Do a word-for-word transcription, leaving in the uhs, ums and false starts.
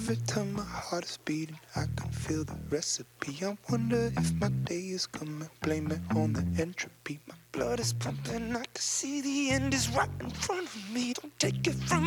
Every time my heart is beating, I can feel the recipe. I wonder if my day is coming, blame it on the entropy. My blood is pumping, I can see the end is right in front of me. Don't take it from